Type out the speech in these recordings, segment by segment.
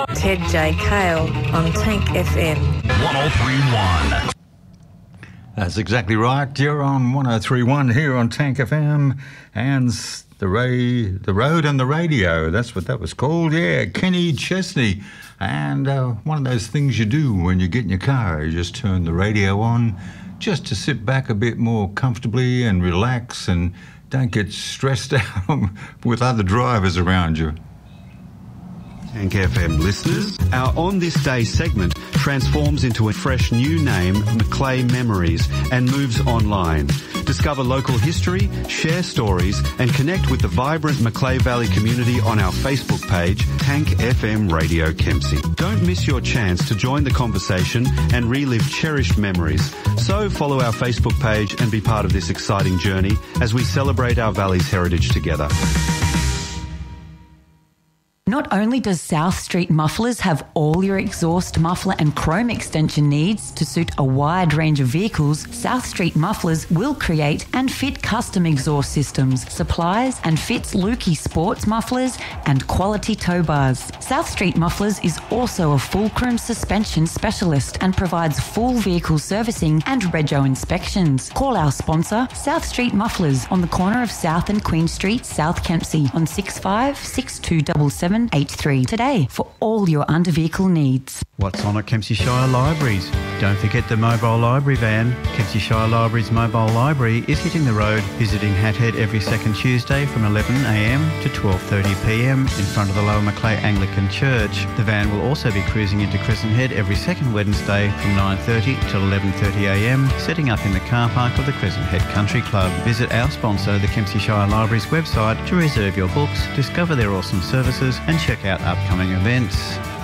Ted J. Kale on Tank FM. 1031. That's exactly right. You're on 1031 here on Tank FM and the Road and the Radio. That's what that was called. Yeah, Kenny Chesney. And one of those things you do when you get in your car, you just turn the radio on just to sit back a bit more comfortably and relax and don't get stressed out with other drivers around you. Tank FM listeners, our On This Day segment transforms into a fresh new name, Macleay Memories, and moves online. Discover local history, share stories, and connect with the vibrant Macleay Valley community on our Facebook page, Tank FM Radio Kempsey. Don't miss your chance to join the conversation and relive cherished memories. So follow our Facebook page and be part of this exciting journey as we celebrate our valley's heritage together. Not only does South Street Mufflers have all your exhaust, muffler and chrome extension needs to suit a wide range of vehicles, South Street Mufflers will create and fit custom exhaust systems, supplies and fits Lukey sports mufflers and quality tow bars. South Street Mufflers is also a fulcrum suspension specialist and provides full vehicle servicing and rego inspections. Call our sponsor, South Street Mufflers, on the corner of South and Queen Street, South Kempsey, on 656277 83 today for all your under-vehicle needs. What's on at Kempsey Shire Libraries? Don't forget the mobile library van. Kempsey Shire Libraries mobile library is hitting the road, visiting Hathead every second Tuesday from 11am to 12:30pm in front of the Lower Macleay Anglican Church. The van will also be cruising into Crescent Head every second Wednesday from 9:30 till 11:30am, setting up in the car park of the Crescent Head Country Club. Visit our sponsor, the Kempsey Shire Libraries website, to reserve your books, discover their awesome services and check out upcoming events.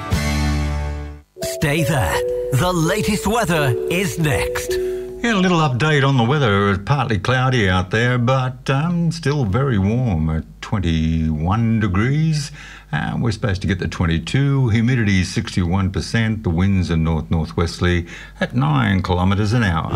Stay there. The latest weather is next. Yeah, a little update on the weather. It's partly cloudy out there, but still very warm at 21 degrees. We're supposed to get the 22. Humidity is 61%. The winds are north-northwesterly at 9 kilometres an hour.